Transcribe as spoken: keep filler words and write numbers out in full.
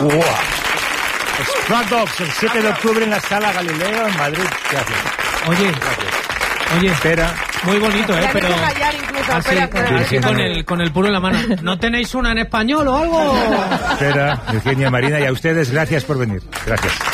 ¡Wow! Straw Dogs, el siete de octubre en la Sala Galileo, en Madrid. Gracias. Oye, Gracias. oye, Espera. muy bonito, ¿eh? Pero callar incluso, así, espera, así con el, con el puro en la mano. ¿No tenéis una en español o algo? Espera, Virginia, Marina, y a ustedes, gracias por venir. Gracias.